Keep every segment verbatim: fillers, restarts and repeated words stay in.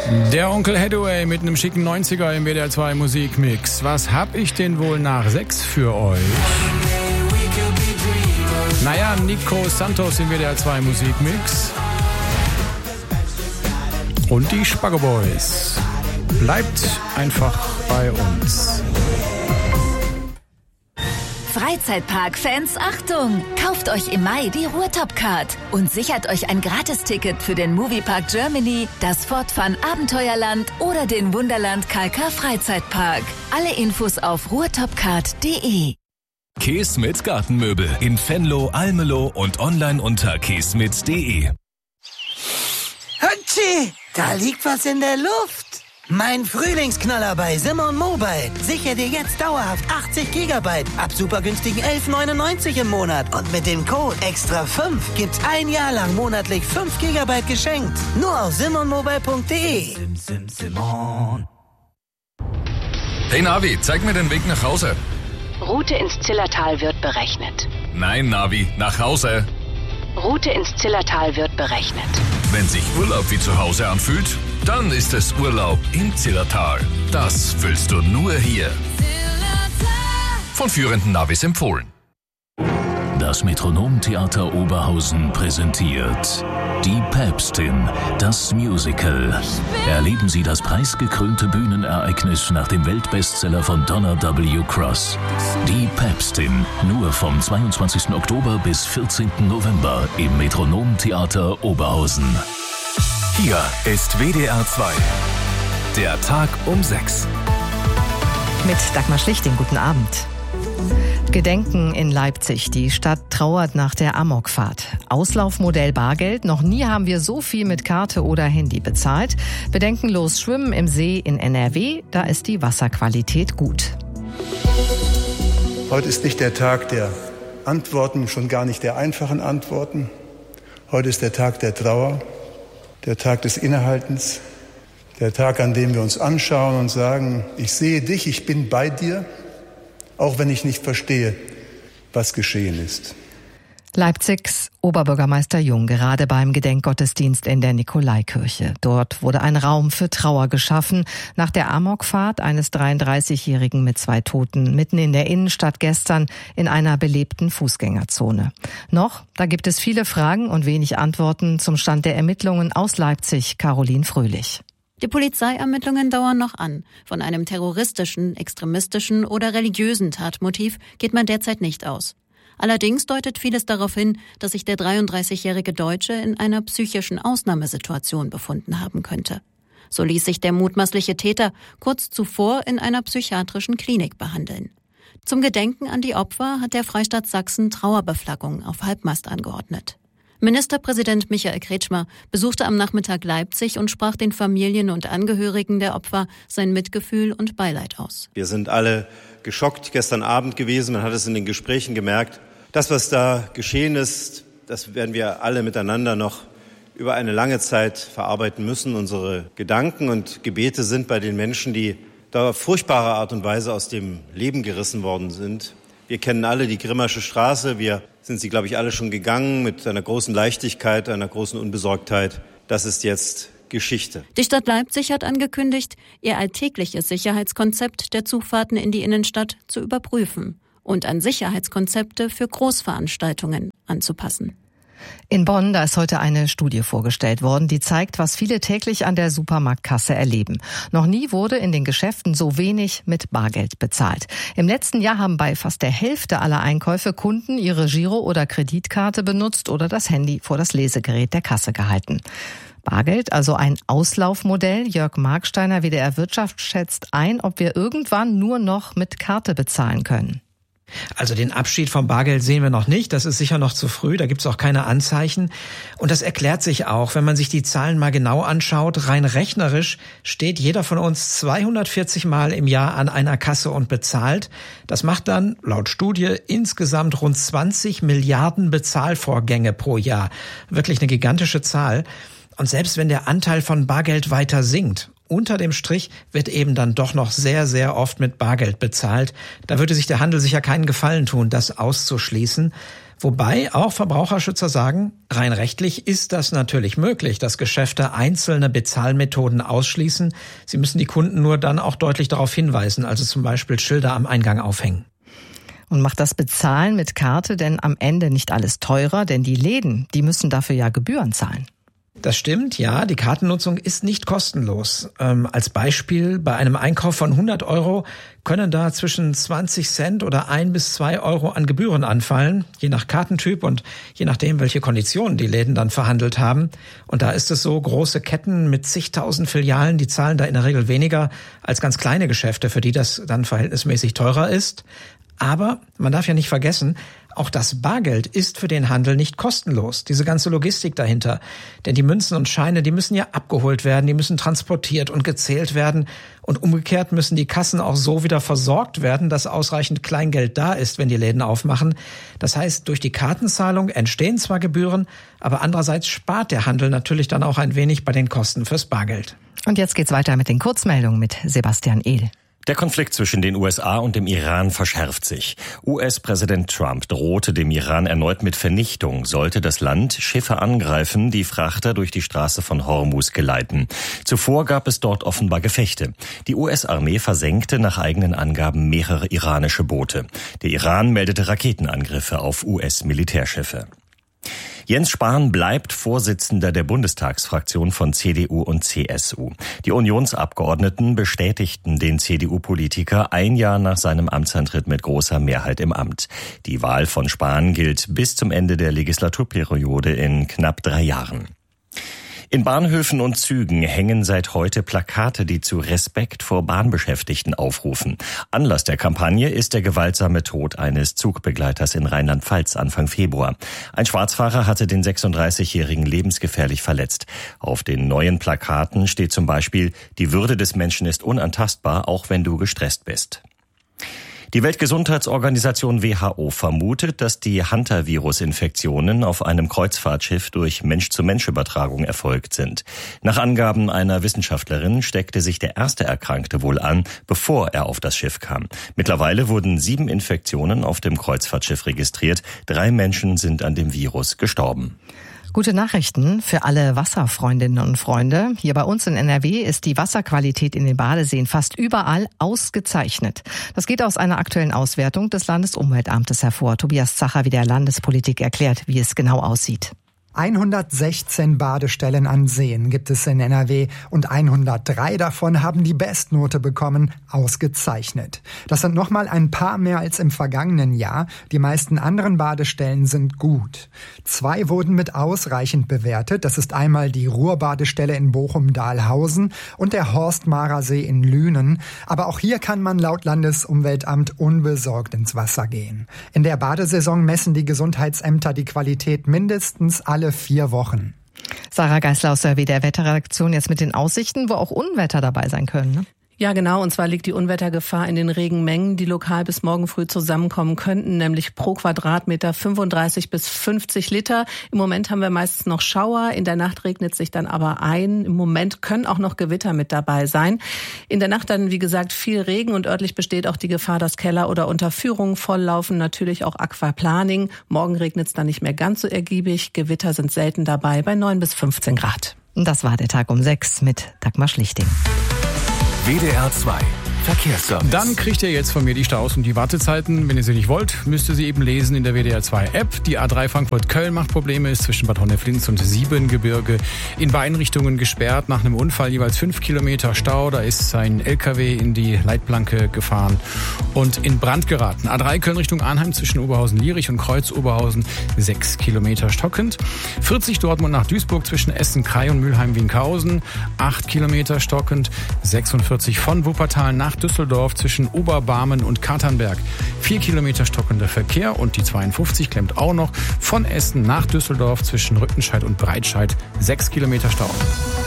Der Onkel Hathaway mit einem schicken neunziger im W D R zwei Musikmix. Was hab ich denn wohl nach sechs für euch? Naja, Nico Santos im W D R zwei Musikmix. Und die Spaggo Boys. Bleibt einfach bei uns. Freizeitpark-Fans, Achtung! Kauft euch im Mai die Ruhrtop-Card und sichert euch ein Gratisticket für den Moviepark Germany, das Fort Fun Abenteuerland oder den Wunderland K K Freizeitpark. Alle Infos auf ruhrtopcard punkt de. Keesmit Gartenmöbel in Venlo, Almelo und online unter keesmit punkt de. Hatschi! Da liegt was in der Luft! Mein Frühlingsknaller bei Simon Mobile. Sichere dir jetzt dauerhaft achtzig Gigabyte ab super günstigen elf neunundneunzig im Monat. Und mit dem Code extra fünf gibt's ein Jahr lang monatlich fünf Gigabyte geschenkt. Nur auf simon mobile punkt de. Sim, sim, Simon. Hey Navi, zeig mir den Weg nach Hause. Route ins Zillertal wird berechnet. Nein, Navi, nach Hause. Route ins Zillertal wird berechnet. Wenn sich Urlaub wie zu Hause anfühlt, dann ist es Urlaub im Zillertal. Das fühlst du nur hier. Von führenden Navis empfohlen. Das Metronomtheater Oberhausen präsentiert Die Päpstin, das Musical. Erleben Sie das preisgekrönte Bühnenereignis nach dem Weltbestseller von Donna W. Cross. Die Päpstin, nur vom zweiundzwanzigsten Oktober bis vierzehnten November im Metronomtheater Oberhausen. Hier ist W D R zwei. Der Tag um sechs. Mit Dagmar Schlichting, guten Abend. Gedenken in Leipzig. Die Stadt trauert nach der Amokfahrt. Auslaufmodell Bargeld. Noch nie haben wir so viel mit Karte oder Handy bezahlt. Bedenkenlos schwimmen im See in N R W. Da ist die Wasserqualität gut. Heute ist nicht der Tag der Antworten, schon gar nicht der einfachen Antworten. Heute ist der Tag der Trauer, der Tag des Innehaltens, der Tag, an dem wir uns anschauen und sagen, ich sehe dich, ich bin bei dir, auch wenn ich nicht verstehe, was geschehen ist. Leipzigs Oberbürgermeister Jung gerade beim Gedenkgottesdienst in der Nikolaikirche. Dort wurde ein Raum für Trauer geschaffen nach der Amokfahrt eines dreiunddreißigjährigen mit zwei Toten mitten in der Innenstadt gestern in einer belebten Fußgängerzone. Noch, da gibt es viele Fragen und wenig Antworten zum Stand der Ermittlungen aus Leipzig. Caroline Fröhlich. Die Polizeiermittlungen dauern noch an. Von einem terroristischen, extremistischen oder religiösen Tatmotiv geht man derzeit nicht aus. Allerdings deutet vieles darauf hin, dass sich der dreiunddreißigjährige Deutsche in einer psychischen Ausnahmesituation befunden haben könnte. So ließ sich der mutmaßliche Täter kurz zuvor in einer psychiatrischen Klinik behandeln. Zum Gedenken an die Opfer hat der Freistaat Sachsen Trauerbeflaggung auf Halbmast angeordnet. Ministerpräsident Michael Kretschmer besuchte am Nachmittag Leipzig und sprach den Familien und Angehörigen der Opfer sein Mitgefühl und Beileid aus. Wir sind alle geschockt gestern Abend gewesen. Man hat es in den Gesprächen gemerkt. Das, was da geschehen ist, das werden wir alle miteinander noch über eine lange Zeit verarbeiten müssen. Unsere Gedanken und Gebete sind bei den Menschen, die da auf furchtbare Art und Weise aus dem Leben gerissen worden sind. Wir kennen alle die Grimmersche Straße. Wir sind sie, glaube ich, alle schon gegangen mit einer großen Leichtigkeit, einer großen Unbesorgtheit. Das ist jetzt Geschichte. Die Stadt Leipzig hat angekündigt, ihr alltägliches Sicherheitskonzept der Zugfahrten in die Innenstadt zu überprüfen und an Sicherheitskonzepte für Großveranstaltungen anzupassen. In Bonn, da ist heute eine Studie vorgestellt worden, die zeigt, was viele täglich an der Supermarktkasse erleben. Noch nie wurde in den Geschäften so wenig mit Bargeld bezahlt. Im letzten Jahr haben bei fast der Hälfte aller Einkäufe Kunden ihre Giro- oder Kreditkarte benutzt oder das Handy vor das Lesegerät der Kasse gehalten. Bargeld, also ein Auslaufmodell. Jörg Marksteiner, W D R Wirtschaft, schätzt ein, ob wir irgendwann nur noch mit Karte bezahlen können. Also den Abschied vom Bargeld sehen wir noch nicht. Das ist sicher noch zu früh. Da gibt es auch keine Anzeichen. Und das erklärt sich auch, wenn man sich die Zahlen mal genau anschaut. Rein rechnerisch steht jeder von uns zweihundertvierzig Mal im Jahr an einer Kasse und bezahlt. Das macht dann laut Studie insgesamt rund zwanzig Milliarden Bezahlvorgänge pro Jahr. Wirklich eine gigantische Zahl. Und selbst wenn der Anteil von Bargeld weiter sinkt unter dem Strich wird eben dann doch noch sehr, sehr oft mit Bargeld bezahlt. Da würde sich der Handel sicher keinen Gefallen tun, das auszuschließen. Wobei auch Verbraucherschützer sagen, rein rechtlich ist das natürlich möglich, dass Geschäfte einzelne Bezahlmethoden ausschließen. Sie müssen die Kunden nur dann auch deutlich darauf hinweisen, also zum Beispiel Schilder am Eingang aufhängen. Und macht das Bezahlen mit Karte denn am Ende nicht alles teurer? Denn die Läden, die müssen dafür ja Gebühren zahlen. Das stimmt, ja, die Kartennutzung ist nicht kostenlos. Ähm, als Beispiel, bei einem Einkauf von hundert Euro können da zwischen zwanzig Cent oder ein bis zwei Euro an Gebühren anfallen, je nach Kartentyp und je nachdem, welche Konditionen die Läden dann verhandelt haben. Und da ist es so, große Ketten mit zigtausend Filialen, die zahlen da in der Regel weniger als ganz kleine Geschäfte, für die das dann verhältnismäßig teurer ist. Aber man darf ja nicht vergessen, auch das Bargeld ist für den Handel nicht kostenlos. Diese ganze Logistik dahinter. Denn die Münzen und Scheine, die müssen ja abgeholt werden, die müssen transportiert und gezählt werden. Und umgekehrt müssen die Kassen auch so wieder versorgt werden, dass ausreichend Kleingeld da ist, wenn die Läden aufmachen. Das heißt, durch die Kartenzahlung entstehen zwar Gebühren, aber andererseits spart der Handel natürlich dann auch ein wenig bei den Kosten fürs Bargeld. Und jetzt geht's weiter mit den Kurzmeldungen mit Sebastian Ehl. Der Konflikt zwischen den U S A und dem Iran verschärft sich. U S-Präsident Trump drohte dem Iran erneut mit Vernichtung, sollte das Land Schiffe angreifen, die Frachter durch die Straße von Hormuz geleiten. Zuvor gab es dort offenbar Gefechte. Die U S-Armee versenkte nach eigenen Angaben mehrere iranische Boote. Der Iran meldete Raketenangriffe auf U S-Militärschiffe. Jens Spahn bleibt Vorsitzender der Bundestagsfraktion von C D U und C S U. Die Unionsabgeordneten bestätigten den C D U-Politiker ein Jahr nach seinem Amtsantritt mit großer Mehrheit im Amt. Die Wahl von Spahn gilt bis zum Ende der Legislaturperiode in knapp drei Jahren. In Bahnhöfen und Zügen hängen seit heute Plakate, die zu Respekt vor Bahnbeschäftigten aufrufen. Anlass der Kampagne ist der gewaltsame Tod eines Zugbegleiters in Rheinland-Pfalz Anfang Februar. Ein Schwarzfahrer hatte den sechsunddreißigjährigen lebensgefährlich verletzt. Auf den neuen Plakaten steht zum Beispiel: Die Würde des Menschen ist unantastbar, auch wenn du gestresst bist. Die Weltgesundheitsorganisation W H O vermutet, dass die Hantavirus-Infektionen auf einem Kreuzfahrtschiff durch Mensch-zu-Mensch-Übertragung erfolgt sind. Nach Angaben einer Wissenschaftlerin steckte sich der erste Erkrankte wohl an, bevor er auf das Schiff kam. Mittlerweile wurden sieben Infektionen auf dem Kreuzfahrtschiff registriert. Drei Menschen sind an dem Virus gestorben. Gute Nachrichten für alle Wasserfreundinnen und Freunde. Hier bei uns in N R W ist die Wasserqualität in den Badeseen fast überall ausgezeichnet. Das geht aus einer aktuellen Auswertung des Landesumweltamtes hervor. Tobias Zacher, wie der Landespolitik erklärt, wie es genau aussieht. hundertsechzehn Badestellen an Seen gibt es in N R W und hundertdrei davon haben die Bestnote bekommen, ausgezeichnet. Das sind nochmal ein paar mehr als im vergangenen Jahr. Die meisten anderen Badestellen sind gut. Zwei wurden mit ausreichend bewertet. Das ist einmal die Ruhrbadestelle in Bochum-Dahlhausen und der Horstmarer See in Lünen. Aber auch hier kann man laut Landesumweltamt unbesorgt ins Wasser gehen. In der Badesaison messen die Gesundheitsämter die Qualität mindestens alle vier Wochen. Sarah Geisler aus der W D R-Wetterredaktion jetzt mit den Aussichten, wo auch Unwetter dabei sein können, ne? Ja, genau. Und zwar liegt die Unwettergefahr in den Regenmengen, die lokal bis morgen früh zusammenkommen könnten, nämlich pro Quadratmeter fünfunddreißig bis fünfzig Liter. Im Moment haben wir meistens noch Schauer. In der Nacht regnet sich dann aber ein. Im Moment können auch noch Gewitter mit dabei sein. In der Nacht dann, wie gesagt, viel Regen und örtlich besteht auch die Gefahr, dass Keller oder Unterführungen volllaufen. Natürlich auch Aquaplaning. Morgen regnet es dann nicht mehr ganz so ergiebig. Gewitter sind selten dabei bei neun bis fünfzehn Grad. Das war der Tag um sechs mit Dagmar Schlichting. W D R zwei Verkehrsservice. Dann kriegt ihr jetzt von mir die Staus und die Wartezeiten. Wenn ihr sie nicht wollt, müsst ihr sie eben lesen in der W D R zwei App. Die A drei Frankfurt-Köln macht Probleme, ist zwischen Bad Honneflins und Siebengebirge in beiden Richtungen gesperrt. Nach einem Unfall jeweils fünf Kilometer Stau. Da ist ein L K W in die Leitplanke gefahren und in Brand geraten. A drei Köln Richtung Arnheim zwischen Oberhausen-Lierich und Kreuz-Oberhausen sechs Kilometer stockend. vierzig Dortmund nach Duisburg zwischen Essen-Krei und Mülheim-Wienkhausen acht Kilometer stockend. sechsundvierzig von Wuppertal nach Düsseldorf zwischen Oberbarmen und Katernberg. vier Kilometer stockender Verkehr und die zweiundfünfzig klemmt auch noch von Essen nach Düsseldorf zwischen Rüttenscheid und Breitscheid. sechs Kilometer Stau.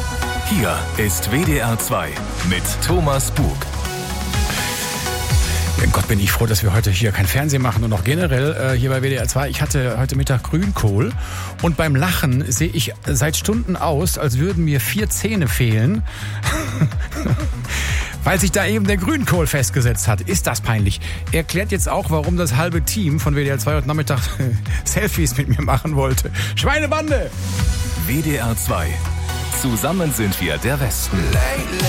Hier ist W D R zwei mit Thomas Bug. Gott, bin ich froh, dass wir heute hier kein Fernsehen machen und auch generell äh, hier bei W D R zwei. Ich hatte heute Mittag Grünkohl und beim Lachen sehe ich seit Stunden aus, als würden mir vier Zähne fehlen, weil sich da eben der Grünkohl festgesetzt hat. Ist das peinlich? Erklärt jetzt auch, warum das halbe Team von W D R zwei heute Nachmittag Selfies mit mir machen wollte. Schweinebande! W D R zwei. Zusammen sind wir der Westen.